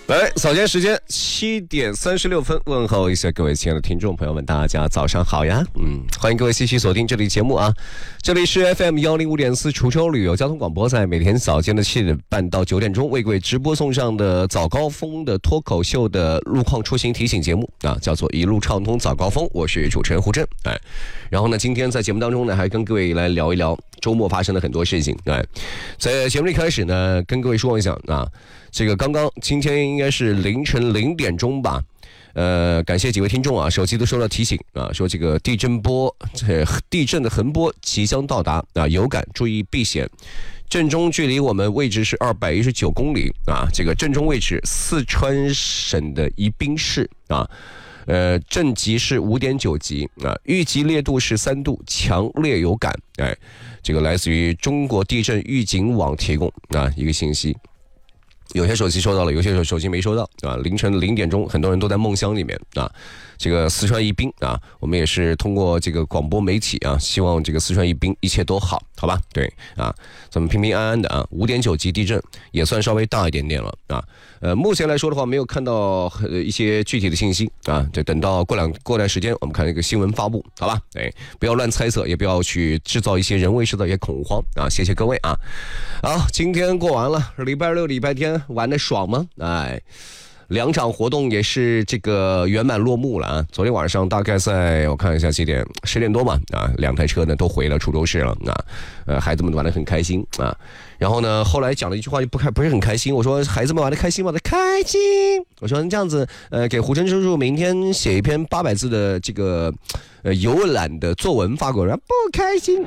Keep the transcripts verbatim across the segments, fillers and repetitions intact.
来，早间时间七点三十六分，问候一下各位亲爱的听众朋友们，大家早上好呀！嗯，欢迎各位继续锁定这里节目啊，这里是 F M 一零五点四滁州旅游交通广播，在每天早间的七点半到九点钟为各位直播送上的早高峰的脱口秀的路况出行提醒节目啊，叫做一路畅通早高峰，我是主持人胡震。哎，然后呢，今天在节目当中呢，还跟各位来聊一聊周末发生的很多事情。哎，在节目一开始呢，跟各位说一下啊。这个刚刚今天应该是凌晨零点钟吧，呃，感谢几位听众啊，手机都收到提醒啊，说这个地震波，这地震的横波即将到达啊，有感注意避险。震中距离我们位置是二百一十九公里啊，这个震中位置四川省的宜宾市啊。呃，震级是五点九级啊，预计烈度是三度，强烈有感。哎，这个来自于中国地震预警网提供啊一个信息。有些手机收到了，有些手机没收到啊。凌晨零点钟，很多人都在梦乡里面啊。这个四川宜宾啊，我们也是通过这个广播媒体啊，希望这个四川宜宾一切都好，好吧？对啊，咱们平平安安的啊。五点九级地震也算稍微大一点点了啊。呃，目前来说的话，没有看到一些具体的信息啊。就等到过两过段时间，我们看这个新闻发布，好吧？哎，不要乱猜测，也不要去制造一些人为制造一些恐慌啊。谢谢各位啊。好，今天过完了，礼拜六、礼拜天玩的爽吗？哎，两场活动也是这个圆满落幕了啊！昨天晚上大概在我看一下几点，十点多嘛啊，两台车呢都回了滁州市了啊，呃，孩子们玩得很开心啊。然后呢，后来讲了一句话就不开不是很开心，我说孩子们玩得开心吗？开心。我说这样子，呃，给胡真叔叔明天写一篇八百字的这个呃游览的作文发过来，不开心。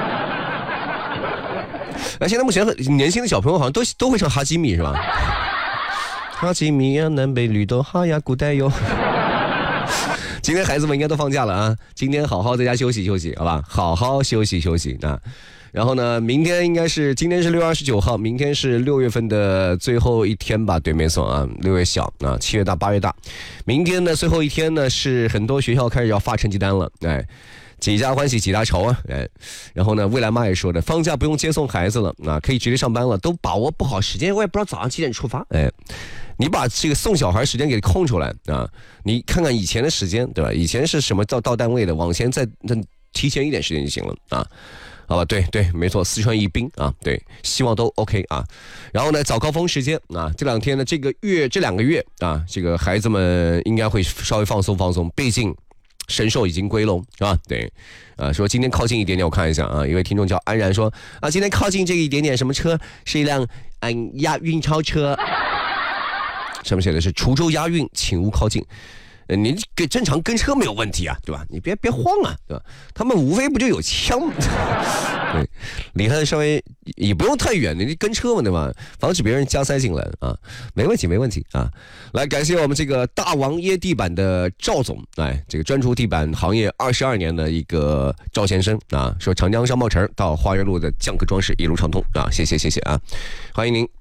那现在目前年轻的小朋友好像都都会唱哈基米是吧？哈基米呀，南北绿豆哈呀，古代哟。今天孩子们应该都放假了啊，今天好好在家休息休息，好吧？好好休息休息啊。然后呢，明天应该是今天是六月二十九号，明天是六月份的最后一天吧？对，没错啊，六月小啊，七月大，八月大。明天的最后一天呢，是很多学校开始要发成绩单了，哎。几家欢喜几大愁啊，哎，然后呢，未来妈也说的，放假不用接送孩子了，啊，可以直接上班了，都把握不好时间，我也不知道早上几点出发，哎，你把这个送小孩时间给空出来啊，你看看以前的时间，对吧？以前是什么到到单位的，往前再提前一点时间就行了啊。好吧，对对，没错，四川宜宾啊，对，希望都 OK 啊。然后呢，早高峰时间啊，这两天呢，这个月这两个月啊，这个孩子们应该会稍微放松放松，毕竟。神兽已经归笼啊，对，啊，说今天靠近一点点，我看一下啊，一位听众叫安然说啊，今天靠近这个一点点，什么车？是一辆嗯押运钞车，上面写的是滁州押运，请勿靠近。呃，你给正常跟车没有问题啊，对吧？你别别慌啊，对吧？他们无非不就有枪，对，离他稍微也不用太远，你跟车嘛，对吧？防止别人加塞进来啊，没问题，没问题啊。来，感谢我们这个大王椰地板的赵总，哎，这个专注地板行业二十二年的一个赵先生啊，说长江商贸城到花园路的匠客装饰一路畅通啊，谢谢谢谢啊，欢迎您。